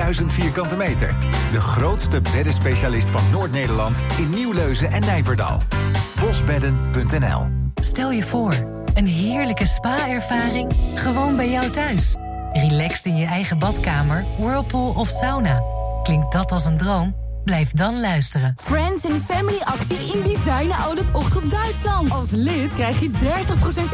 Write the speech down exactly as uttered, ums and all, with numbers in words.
drieduizend vierkante meter. De grootste beddenspecialist van Noord-Nederland in Nieuwleuzen en Nijverdal. bosbedden punt n l. Stel je voor, een heerlijke spa-ervaring gewoon bij jou thuis. Relaxed in je eigen badkamer, whirlpool of sauna. Klinkt dat als een droom? Blijf dan luisteren. Friends en Family actie in Design Outlet Ochterop Duitsland. Als lid krijg je dertig procent